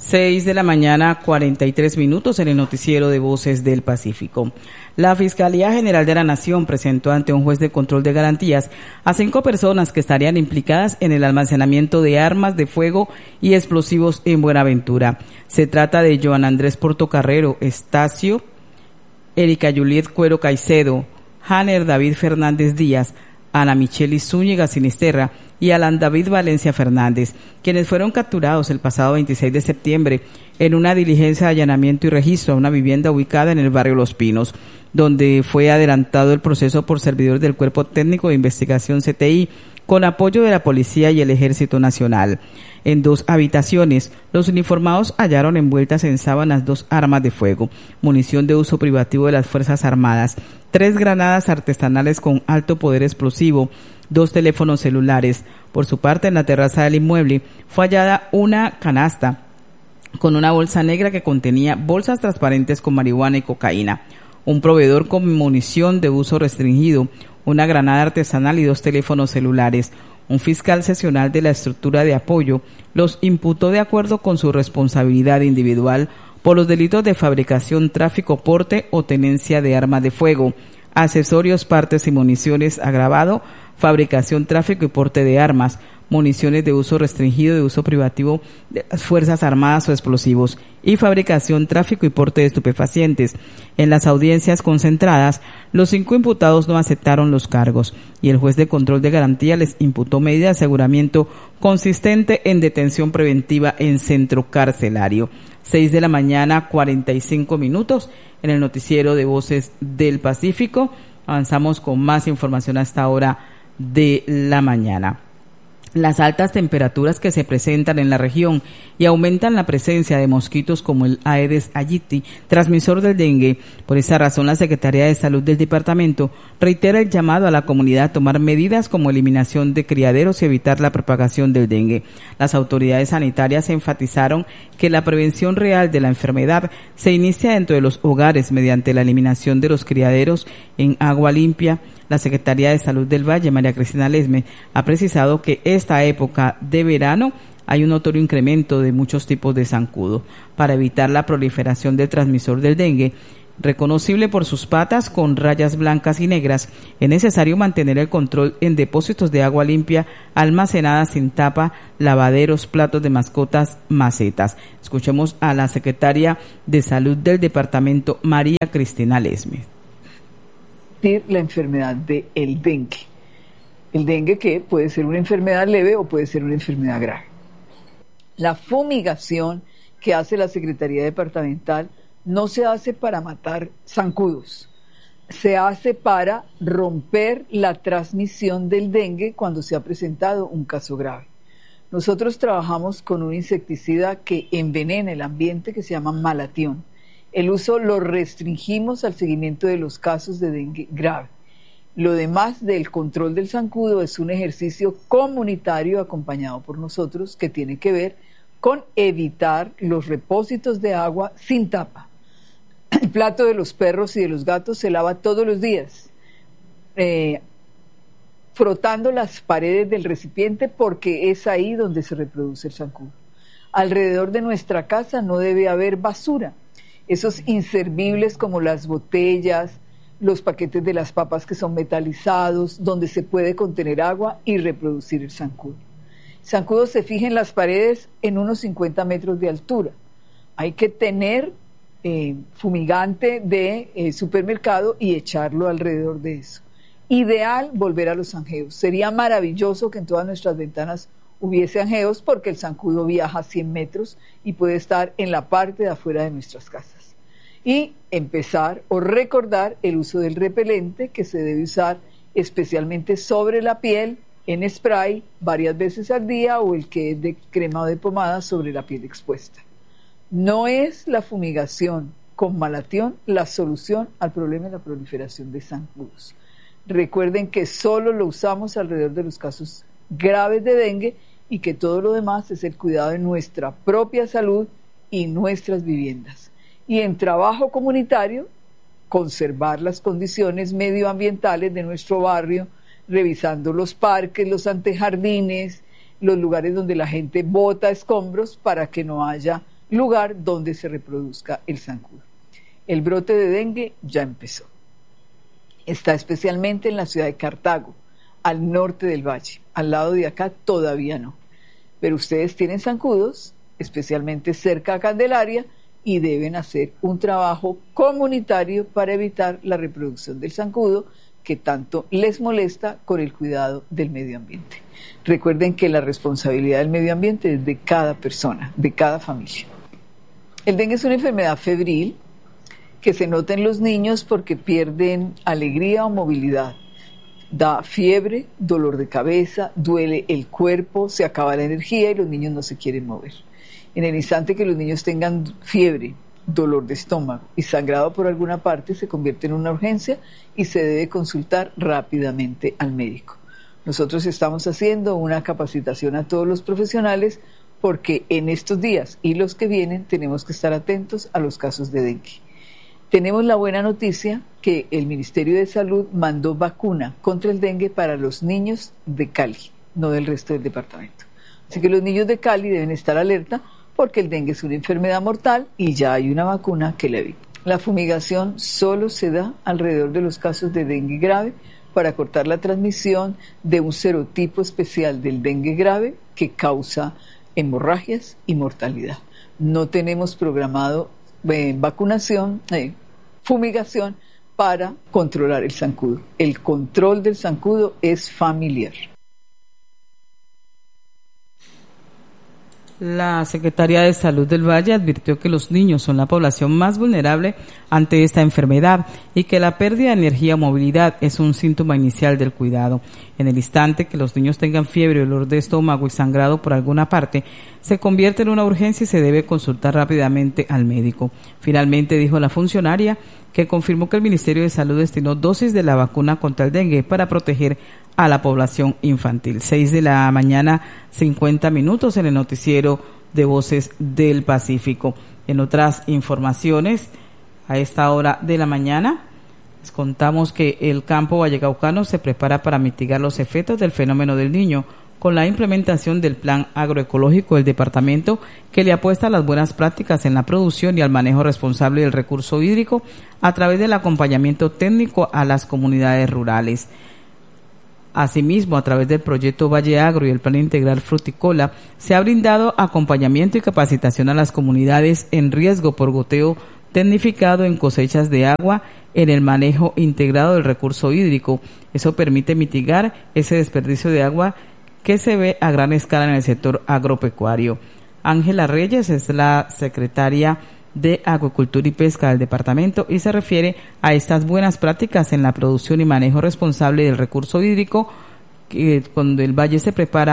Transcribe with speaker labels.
Speaker 1: 6 de la mañana, 43 minutos en el noticiero de Voces del Pacífico. La Fiscalía General de la Nación presentó ante un juez de control de garantías a 5 personas que estarían implicadas en el almacenamiento de armas de fuego y explosivos en Buenaventura. Se trata de Joan Andrés Portocarrero Estacio, Erika Juliet Cuero Caicedo, Hanner David Fernández Díaz, Ana Micheli Zúñiga Sinisterra y Alan David Valencia Fernández, quienes fueron capturados el pasado 26 de septiembre en una diligencia de allanamiento y registro a una vivienda ubicada en el barrio Los Pinos, donde fue adelantado el proceso por servidores del Cuerpo Técnico de Investigación CTI con apoyo de la Policía y el Ejército Nacional. En 2 habitaciones, los uniformados hallaron envueltas en sábanas 2 armas de fuego, munición de uso privativo de las Fuerzas Armadas, 3 granadas artesanales con alto poder explosivo, 2 teléfonos celulares. Por su parte, en la terraza del inmueble fue hallada una canasta con una bolsa negra que contenía bolsas transparentes con marihuana y cocaína, un proveedor con munición de uso restringido, una granada artesanal y 2 teléfonos celulares. Un fiscal seccional de la estructura de apoyo los imputó de acuerdo con su responsabilidad individual por los delitos de fabricación, tráfico, porte o tenencia de armas de fuego, accesorios, partes y municiones agravado, fabricación, tráfico y porte de armas, municiones de uso restringido, de uso privativo de las Fuerzas Armadas o explosivos, y fabricación, tráfico y porte de estupefacientes. En las audiencias concentradas, los 5 imputados no aceptaron los cargos y el juez de control de garantía les imputó medida de aseguramiento consistente en detención preventiva en centro carcelario. 6 de la mañana, 45 minutos en el noticiero de Voces del Pacífico. Avanzamos con más información a esta hora de la mañana. Las altas temperaturas que se presentan en la región y aumentan la presencia de mosquitos como el Aedes aegypti, transmisor del dengue. Por esa razón, la Secretaría de Salud del departamento reitera el llamado a la comunidad a tomar medidas como eliminación de criaderos y evitar la propagación del dengue. Las autoridades sanitarias enfatizaron que la prevención real de la enfermedad se inicia dentro de los hogares mediante la eliminación de los criaderos en agua limpia. La Secretaría de Salud del Valle, María Cristina Lesme, ha precisado que esta época de verano hay un notorio incremento de muchos tipos de zancudo. Para evitar la proliferación del transmisor del dengue, reconocible por sus patas con rayas blancas y negras, es necesario mantener el control en depósitos de agua limpia almacenadas sin tapa, lavaderos, platos de mascotas, macetas. Escuchemos a la Secretaria de Salud del departamento, María Cristina Lesme.
Speaker 2: La enfermedad del dengue. El dengue, que puede ser una enfermedad leve o puede ser una enfermedad grave. La fumigación que hace la Secretaría Departamental no se hace para matar zancudos, se hace para romper la transmisión del dengue cuando se ha presentado un caso grave. Nosotros trabajamos con un insecticida que envenena el ambiente que se llama malatión. El uso lo restringimos al seguimiento de los casos de dengue grave. Lo demás del control del zancudo es un ejercicio comunitario acompañado por nosotros que tiene que ver con evitar los repósitos de agua sin tapa. El plato de los perros y de los gatos se lava todos los días, frotando las paredes del recipiente porque es ahí donde se reproduce el zancudo. Alrededor de nuestra casa no debe haber basura. Esos inservibles como las botellas, los paquetes de las papas que son metalizados, donde se puede contener agua y reproducir el zancudo. El zancudo se fija en las paredes en unos 50 metros de altura. Hay que tener fumigante de supermercado y echarlo alrededor de eso. Ideal volver a los angeos. Sería maravilloso que en todas nuestras ventanas hubiese angeos porque el zancudo viaja 100 metros y puede estar en la parte de afuera de nuestras casas. Y empezar o recordar el uso del repelente que se debe usar especialmente sobre la piel en spray varias veces al día o el que es de crema o de pomada sobre la piel expuesta. No es la fumigación con malatión la solución al problema de la proliferación de zancudos. Recuerden que solo lo usamos alrededor de los casos graves de dengue y que todo lo demás es el cuidado de nuestra propia salud y nuestras viviendas. Y en trabajo comunitario, conservar las condiciones medioambientales de nuestro barrio, revisando los parques, los antejardines, los lugares donde la gente bota escombros para que no haya lugar donde se reproduzca el zancudo. El brote de dengue ya empezó. Está especialmente en la ciudad de Cartago, al norte del valle. Al lado de acá todavía no. Pero ustedes tienen zancudos, especialmente cerca a Candelaria, y deben hacer un trabajo comunitario para evitar la reproducción del zancudo que tanto les molesta, con el cuidado del medio ambiente. Recuerden que la responsabilidad del medio ambiente es de cada persona, de cada familia. El dengue es una enfermedad febril que se nota en los niños porque pierden alegría o movilidad. Da fiebre, dolor de cabeza, duele el cuerpo, se acaba la energía y los niños no se quieren mover. En el instante que los niños tengan fiebre, dolor de estómago y sangrado por alguna parte, se convierte en una urgencia y se debe consultar rápidamente al médico. Nosotros estamos haciendo una capacitación a todos los profesionales porque en estos días y los que vienen tenemos que estar atentos a los casos de dengue. Tenemos la buena noticia que el Ministerio de Salud mandó vacuna contra el dengue para los niños de Cali, no del resto del departamento. Así que los niños de Cali deben estar alerta porque el dengue es una enfermedad mortal y ya hay una vacuna que la evita. La fumigación solo se da alrededor de los casos de dengue grave para cortar la transmisión de un serotipo especial del dengue grave que causa hemorragias y mortalidad. No tenemos programado fumigación para controlar el zancudo. El control del zancudo es familiar.
Speaker 1: La Secretaría de Salud del Valle advirtió que los niños son la población más vulnerable ante esta enfermedad y que la pérdida de energía o movilidad es un síntoma inicial del cuidado. En el instante que los niños tengan fiebre, dolor de estómago y sangrado por alguna parte, se convierte en una urgencia y se debe consultar rápidamente al médico. Finalmente, dijo la funcionaria que confirmó que el Ministerio de Salud destinó dosis de la vacuna contra el dengue para proteger a la población infantil. 6:50 a.m. en el noticiero de Voces del Pacífico. En otras informaciones, a esta hora de la mañana, les contamos que el campo vallecaucano se prepara para mitigar los efectos del fenómeno del Niño con la implementación del Plan Agroecológico del departamento, que le apuesta a las buenas prácticas en la producción y al manejo responsable del recurso hídrico a través del acompañamiento técnico a las comunidades rurales. Asimismo, a través del proyecto Valle Agro y el Plan Integral Fruticola, se ha brindado acompañamiento y capacitación a las comunidades en riesgo por goteo tecnificado en cosechas de agua en el manejo integrado del recurso hídrico. Eso permite mitigar ese desperdicio de agua que se ve a gran escala en el sector agropecuario. Ángela Reyes es la secretaria de Acuicultura y Pesca del departamento y se refiere a estas buenas prácticas en la producción y manejo responsable del recurso hídrico, que cuando el valle se prepara